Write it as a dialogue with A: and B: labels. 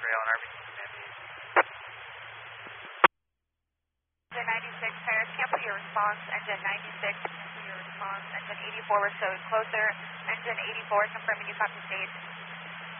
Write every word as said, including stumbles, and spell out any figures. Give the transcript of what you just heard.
A: Rail and R B C command.
B: Engine ninety-six, Paris, cancel your response. Engine ninety-six, cancel your response. Engine eighty-four, we're showing closer. Engine eighty-four, confirming you copy stage.